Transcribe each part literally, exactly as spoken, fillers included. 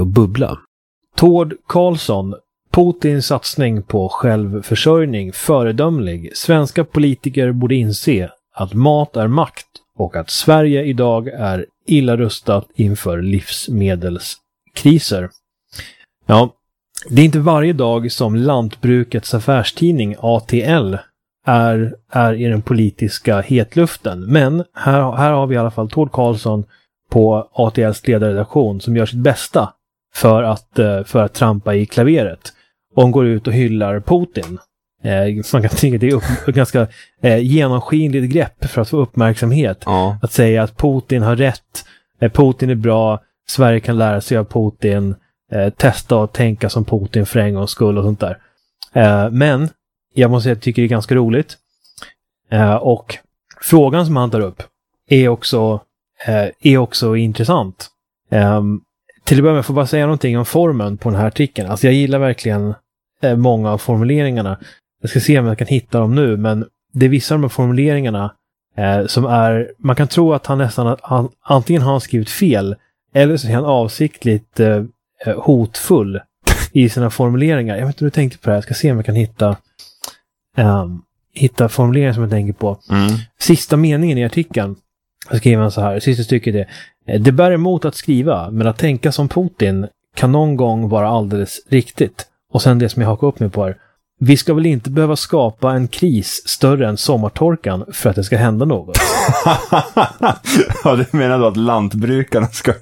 att bubbla. Tord Karlsson, Putins satsning på självförsörjning föredömlig. Svenska politiker borde inse att mat är makt och att Sverige idag är illa rustat inför livsmedelskriser. Ja, det är inte varje dag som lantbrukets affärstidning A T L är, är i den politiska hetluften. Men här, här har vi i alla fall Tord Karlsson på A T L:s ledarredaktion som gör sitt bästa för att, för att trampa i klaveret. Och hon går ut och hyllar Putin. Eh, man kan tänka att det är upp, ett ganska eh, genomskinligt grepp för att få uppmärksamhet. Ja. Att säga att Putin har rätt, eh, Putin är bra, Sverige kan lära sig av Putin, eh, testa att tänka som Putin för en gångs skull och sånt där. Eh, men jag måste säga att jag tycker det är ganska roligt. Eh, och frågan som han tar upp är också, eh, är också intressant. Eh, till att börja med får jag bara säga någonting om formen på den här artikeln. Alltså jag gillar verkligen eh, många av formuleringarna. Jag ska se om jag kan hitta dem nu, men det är vissa av de här formuleringarna eh, som är, man kan tro att han nästan, han, antingen har han skrivit fel eller så är han avsiktligt eh, hotfull i sina formuleringar. Jag vet inte hur du tänkte på det här. Jag ska se om jag kan hitta um, hitta formuleringar som jag tänker på. Mm. Sista meningen i artikeln skriver han så här, sista stycket är: det bär emot att skriva, men att tänka som Putin kan någon gång vara alldeles riktigt. Och sen det som jag hakar upp mig på här: vi ska väl inte behöva skapa en kris större än sommartorkan för att det ska hända något. Ja, du menar då att lantbrukarna ska...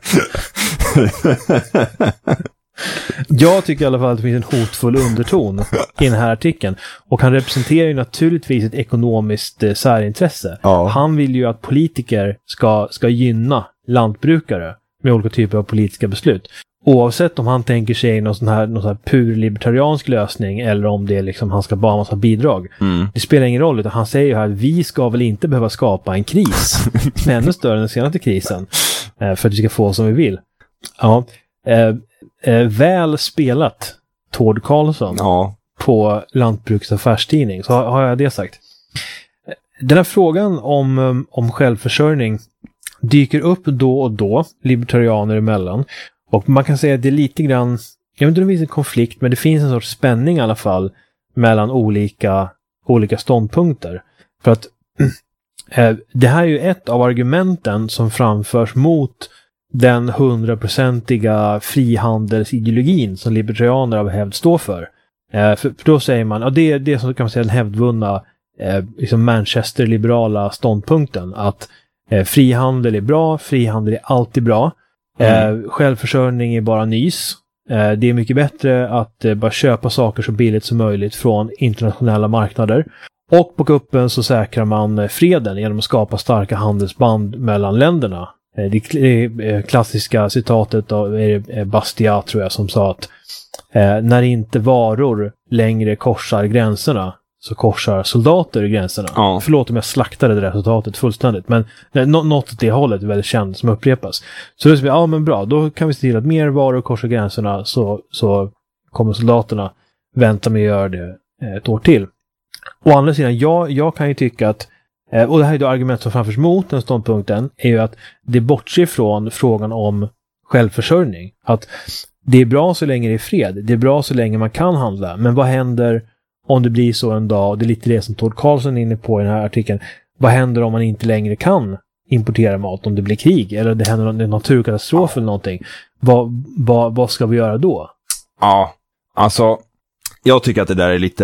Jag tycker i alla fall att det finns en hotfull underton i den här artikeln. Och han representerar ju naturligtvis ett ekonomiskt eh, särintresse. Ja. Han vill ju att politiker ska, ska gynna lantbrukare med olika typer av politiska beslut. Oavsett om han tänker sig någon sån här, någon sån här pur libertariansk lösning eller om det är liksom han ska bara ha massa bidrag. Mm. Det spelar ingen roll, utan han säger ju här att vi ska väl inte behöva skapa en kris som är ännu större än den senaste krisen eh, för att vi ska få som vi vill. Ja, eh, eh, väl spelat Tord Karlsson Ja. på Lantbruks affärstidning, så har, har jag det sagt. Den här frågan om, om självförsörjning dyker upp då och då libertarianer emellan. Och man kan säga att det är lite grann, jag vet inte om det finns en konflikt, men det finns en sorts spänning i alla fall mellan olika, olika ståndpunkter. För att eh, det här är ju ett av argumenten som framförs mot den hundraprocentiga frihandelsideologin som libertarianer av hävd står för. Eh, för, för då säger man, ja, det är det som kan man säga den hävdvunna eh, liksom Manchester-liberala ståndpunkten, att eh, frihandel är bra, frihandel är alltid bra. Mm. Eh, självförsörjning är bara nys. Eh, det är mycket bättre att eh, bara köpa saker så billigt som möjligt från internationella marknader. Och på kuppen så säkrar man eh, freden genom att skapa starka handelsband mellan länderna. Eh, det är eh, klassiska citatet av eh, Bastiat, tror jag, som sa att eh, när inte varor längre korsar gränserna så korsar soldater gränserna. Ja. Förlåt om jag slaktade det resultatet fullständigt, men nej, nå- något åt det hållet är väldigt känt som upprepas. Så då säger vi, ja men bra, då kan vi se till att mer varor korsar gränserna, så, så kommer soldaterna vänta med att göra det ett år till. Å andra sidan, jag, jag kan ju tycka att, och det här är då argument som framförs mot den ståndpunkten, är ju att det bortser från frågan om självförsörjning. Att det är bra så länge det är fred, det är bra så länge man kan handla, men vad händer om det blir så en dag, och det är lite det som Tord Karlsson är inne på i den här artikeln, vad händer om man inte längre kan importera mat, om det blir krig eller det händer en naturkatastrof eller någonting? Vad, vad, vad ska vi göra då? Ja, alltså jag tycker att det där är lite,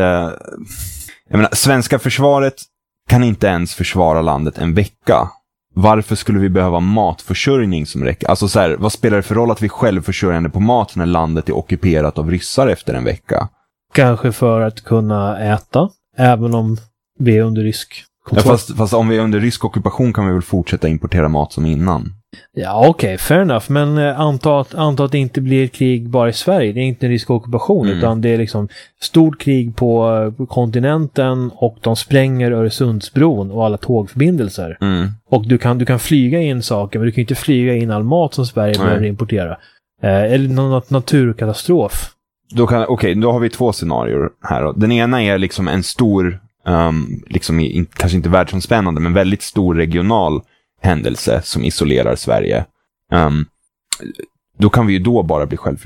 jag menar, svenska försvaret kan inte ens försvara landet en vecka. Varför skulle vi behöva matförsörjning som räcker? Alltså så här, vad spelar det för roll att vi är självförsörjande på mat när landet är ockuperat av ryssar efter en vecka? Kanske för att kunna äta, även om vi är under rysk kontroll. Ja, fast, fast om vi är under rysk ockupation kan vi väl fortsätta importera mat som innan. Ja, okej, okay, fair enough. Men eh, anta, att, anta att det inte blir ett krig bara i Sverige. Det är inte en rysk ockupation, mm. utan det är liksom stort krig på, på kontinenten, och de spränger Öresundsbron och alla tågförbindelser. Mm. Och du kan, du kan flyga in saker, men du kan inte flyga in all mat som Sverige Nej. behöver importera. Eh, eller någon naturkatastrof. Då kan, okej, då har vi två scenarier här då. Den ena är liksom en stor, um, liksom i, kanske inte världsomspännande, men väldigt stor regional händelse som isolerar Sverige. Um, då kan vi ju då bara bli själv,